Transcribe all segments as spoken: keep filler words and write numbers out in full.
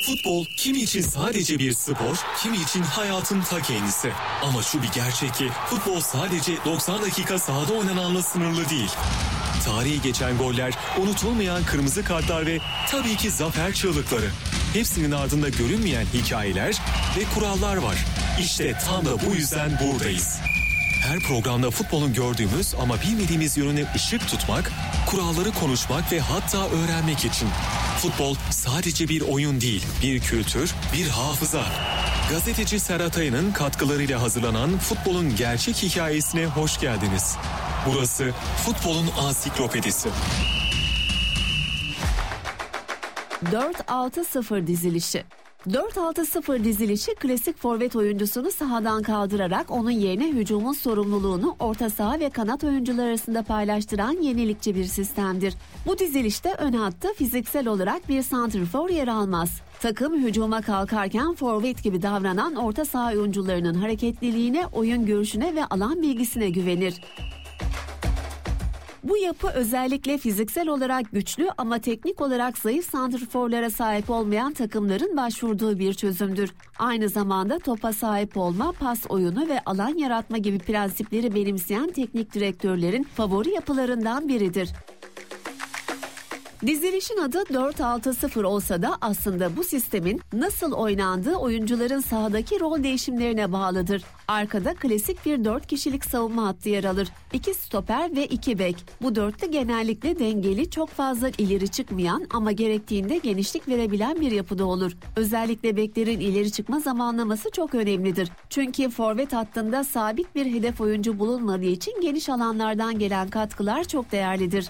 Futbol kimi için sadece bir spor, kimi için hayatın ta kendisi. Ama şu bir gerçek ki futbol sadece doksan dakika sahada oynananla sınırlı değil. Tarihi geçen goller, unutulmayan kırmızı kartlar ve tabii ki zafer çığlıkları. Hepsinin ardında görünmeyen hikayeler ve kurallar var. İşte tam da bu yüzden buradayız. Her programda futbolun gördüğümüz ama bilmediğimiz yönüne ışık tutmak, kuralları konuşmak ve hatta öğrenmek için. Futbol sadece bir oyun değil, bir kültür, bir hafıza. Gazeteci Serhat Aya'nın katkılarıyla hazırlanan futbolun gerçek hikayesine hoş geldiniz. Burası futbolun ansiklopedisi. dört altı sıfır dizilişi. dört altı sıfır dizilişi klasik forvet oyuncusunu sahadan kaldırarak onun yerine hücumun sorumluluğunu orta saha ve kanat oyuncular arasında paylaştıran yenilikçi bir sistemdir. Bu dizilişte ön hatta fiziksel olarak bir santrfor yer almaz. Takım hücuma kalkarken forvet gibi davranan orta saha oyuncularının hareketliliğine, oyun görüşüne ve alan bilgisine güvenir. Bu yapı özellikle fiziksel olarak güçlü ama teknik olarak zayıf santrforlara sahip olmayan takımların başvurduğu bir çözümdür. Aynı zamanda topa sahip olma, pas oyunu ve alan yaratma gibi prensipleri benimseyen teknik direktörlerin favori yapılarından biridir. Dizilişin adı dört altı sıfır olsa da aslında bu sistemin nasıl oynandığı oyuncuların sahadaki rol değişimlerine bağlıdır. Arkada klasik bir dört kişilik savunma hattı yer alır. iki stoper ve iki bek. Bu dörtlü genellikle dengeli, çok fazla ileri çıkmayan ama gerektiğinde genişlik verebilen bir yapıda olur. Özellikle beklerin ileri çıkma zamanlaması çok önemlidir. Çünkü forvet hattında sabit bir hedef oyuncu bulunmadığı için geniş alanlardan gelen katkılar çok değerlidir.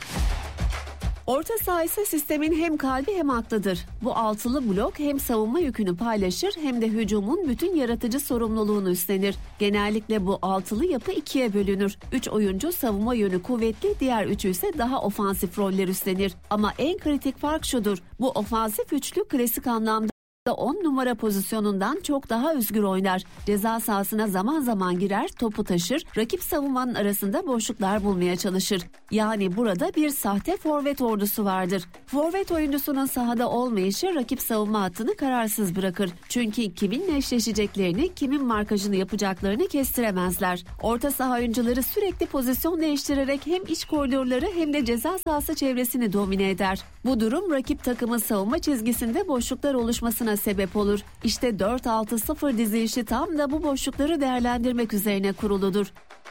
Orta saha ise sistemin hem kalbi hem aklıdır. Bu altılı blok hem savunma yükünü paylaşır hem de hücumun bütün yaratıcı sorumluluğunu üstlenir. Genellikle bu altılı yapı ikiye bölünür. Üç oyuncu savunma yönü kuvvetli, diğer üçü ise daha ofansif roller üstlenir. Ama en kritik fark şudur: bu ofansif üçlü klasik anlamda on numara pozisyonundan çok daha özgür oynar. Ceza sahasına zaman zaman girer, topu taşır, rakip savunmanın arasında boşluklar bulmaya çalışır. Yani burada bir sahte forvet ordusu vardır. Forvet oyuncusunun sahada olmayışı rakip savunma hattını kararsız bırakır. Çünkü kiminle eşleşeceklerini, kimin markajını yapacaklarını kestiremezler. Orta saha oyuncuları sürekli pozisyon değiştirerek hem iç koridorları hem de ceza sahası çevresini domine eder. Bu durum rakip takımın savunma çizgisinde boşluklar oluşmasına sebep olur. İşte dört altı sıfır dizilişi tam da bu boşlukları değerlendirmek üzerine kuruludur.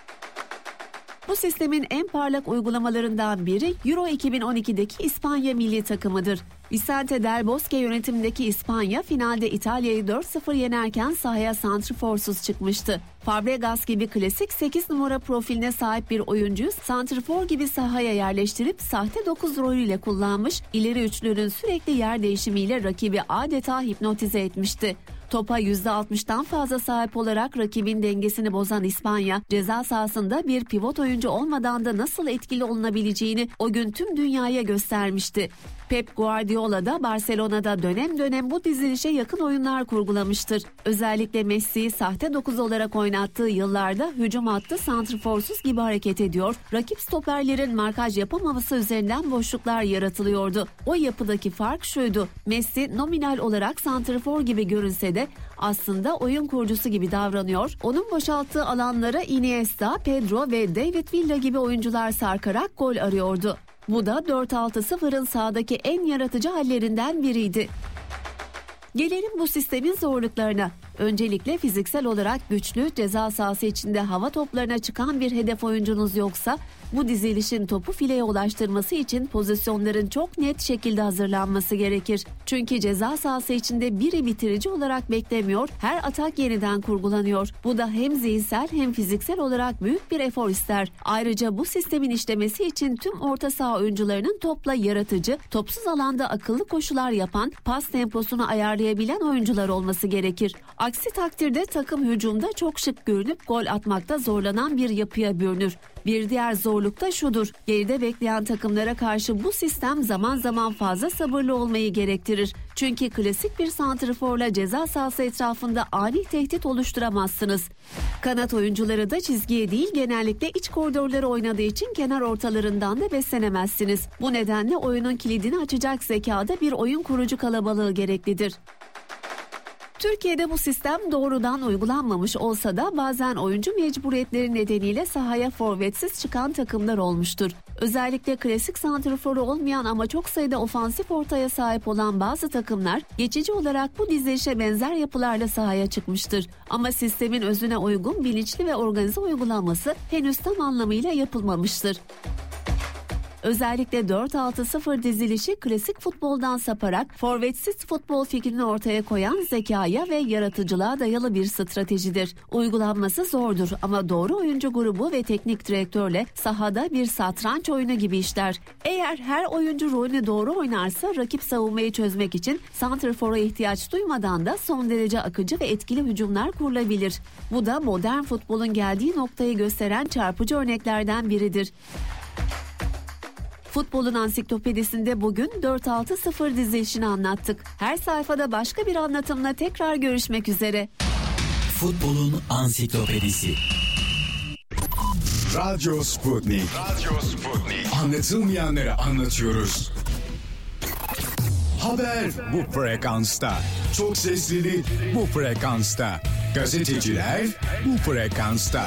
Bu sistemin en parlak uygulamalarından biri Euro iki bin on ikideki İspanya milli takımıdır. Vicente Del Bosque yönetimindeki İspanya finalde İtalya'yı dört sıfır yenerken sahaya santrforsuz çıkmıştı. Fabregas gibi klasik sekiz numara profiline sahip bir oyuncuyu santrfor gibi sahaya yerleştirip sahte dokuz rolüyle kullanmış, ileri üçlünün sürekli yer değişimiyle rakibi adeta hipnotize etmişti. Topa yüzde altmıştan fazla sahip olarak rakibin dengesini bozan İspanya, ceza sahasında bir pivot oyuncu olmadan da nasıl etkili olunabileceğini o gün tüm dünyaya göstermişti. Pep Guardiola da Barcelona'da dönem dönem bu dizilişe yakın oyunlar kurgulamıştır. Özellikle Messi'yi sahte dokuz olarak oynattığı yıllarda hücum hattı santrforsuz gibi hareket ediyor, rakip stoperlerin markaj yapamaması üzerinden boşluklar yaratılıyordu. O yapıdaki fark şuydu: Messi nominal olarak santrfor gibi görünse de aslında oyun kurucusu gibi davranıyor. Onun boşalttığı alanlara Iniesta, Pedro ve David Villa gibi oyuncular sarkarak gol arıyordu. Bu da dört altı sıfırın sahadaki en yaratıcı hallerinden biriydi. Gelelim bu sistemin zorluklarına. Öncelikle fiziksel olarak güçlü, ceza sahası içinde hava toplarına çıkan bir hedef oyuncunuz yoksa bu dizilişin topu fileye ulaştırması için pozisyonların çok net şekilde hazırlanması gerekir. Çünkü ceza sahası içinde biri bitirici olarak beklemiyor, her atak yeniden kurgulanıyor. Bu da hem zihinsel hem fiziksel olarak büyük bir efor ister. Ayrıca bu sistemin işlemesi için tüm orta saha oyuncularının topla yaratıcı, topsuz alanda akıllı koşular yapan, pas temposunu ayarlayabilen oyuncular olması gerekir. Aksi takdirde takım hücumda çok şık görünüp gol atmakta zorlanan bir yapıya bürünür. Bir diğer zorluk da şudur. Geride bekleyen takımlara karşı bu sistem zaman zaman fazla sabırlı olmayı gerektirir. Çünkü klasik bir santrforla ceza sahası etrafında ani tehdit oluşturamazsınız. Kanat oyuncuları da çizgiye değil genellikle iç koridorları oynadığı için kenar ortalarından da beslenemezsiniz. Bu nedenle oyunun kilidini açacak zekada bir oyun kurucu kalabalığı gereklidir. Türkiye'de bu sistem doğrudan uygulanmamış olsa da bazen oyuncu mecburiyetleri nedeniyle sahaya forvetsiz çıkan takımlar olmuştur. Özellikle klasik santrforu olmayan ama çok sayıda ofansif ortaya sahip olan bazı takımlar geçici olarak bu dizilişe benzer yapılarla sahaya çıkmıştır. Ama sistemin özüne uygun bilinçli ve organize uygulanması henüz tam anlamıyla yapılmamıştır. Özellikle dört altı sıfır dizilişi klasik futboldan saparak forvetsiz futbol fikrini ortaya koyan zekaya ve yaratıcılığa dayalı bir stratejidir. Uygulanması zordur ama doğru oyuncu grubu ve teknik direktörle sahada bir satranç oyunu gibi işler. Eğer her oyuncu rolünü doğru oynarsa rakip savunmayı çözmek için santrfora ihtiyaç duymadan da son derece akıcı ve etkili hücumlar kurulabilir. Bu da modern futbolun geldiği noktayı gösteren çarpıcı örneklerden biridir. Futbolun ansiklopedisinde bugün dört altı sıfır dizilişini anlattık. Her sayfada başka bir anlatımla tekrar görüşmek üzere. Futbolun ansiklopedisi. Radyo Sputnik. Radyo Sputnik. Anlatılmayanları anlatıyoruz. Haber bu frekansta. Çok seslilik bu frekansta. Gazeteciler bu frekansta.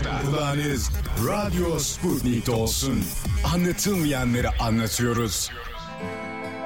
Kulağınız Radyo Sputnik'te olsun. Anlatılmayanları anlatıyoruz.